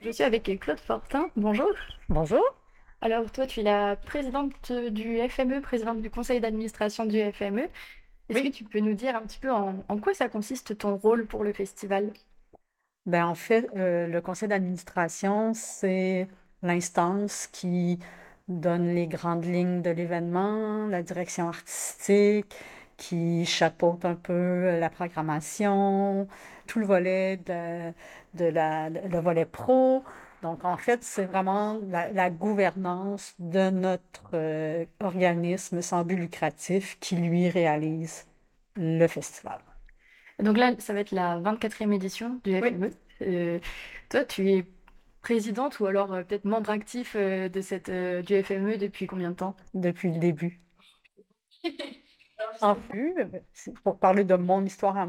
Je suis avec Claude Fortin. Bonjour. Bonjour. Alors, toi, tu es la présidente du FME, présidente du conseil d'administration du FME. Est-ce que Oui. tu peux nous dire un petit peu en quoi ça consiste ton rôle pour le festival? En fait, le conseil d'administration, c'est l'instance qui donne les grandes lignes de l'événement, la direction artistique, qui chapeaute un peu la programmation, tout le volet le volet pro. Donc, en fait, c'est vraiment la gouvernance de notre organisme sans but lucratif qui, lui, réalise le festival. Donc là, ça va être la 24e édition du Oui, FME. Toi, tu es présidente ou alors peut-être membre actif du FME depuis combien de temps? depuis le début. En plus, c'est pour parler de mon histoire à